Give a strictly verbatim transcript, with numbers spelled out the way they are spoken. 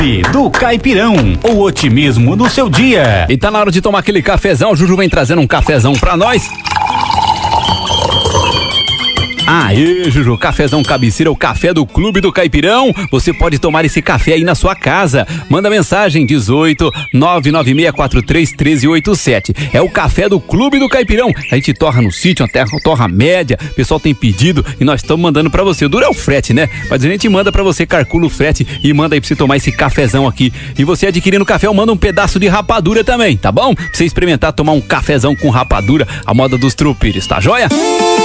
Do Caipirão, o otimismo do seu dia. E tá na hora de tomar aquele cafezão. O Juju vem trazendo um cafezão pra nós. Aê, Juju, cafezão Cabeceira, o café do Clube do Caipirão. Você pode tomar esse café aí na sua casa. Manda mensagem dezoito, nove nove seis quatro três, um três oito sete. É o café do Clube do Caipirão. A gente torra no sítio, uma terra, torra média. O pessoal tem pedido e nós estamos mandando pra você. O duro é o frete, né? Mas a gente manda pra você, calcula o frete e manda aí pra você tomar esse cafezão aqui. E você adquirindo café, eu mando um pedaço de rapadura também, tá bom? Pra você experimentar tomar um cafezão com rapadura, a moda dos tropeiros, tá joia?